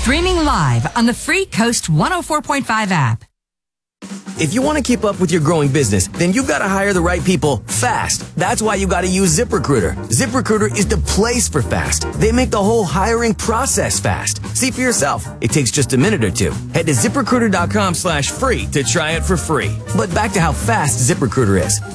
Streaming live on the free Coast 104.5 app. If you want to keep up with your growing business, then you've got to hire the right people fast. That's why you got to use ZipRecruiter. ZipRecruiter is the place for fast. They make the whole hiring process fast. See for yourself. It takes just a minute or two. Head to ZipRecruiter.com/free to try it for free. But back to how fast ZipRecruiter is.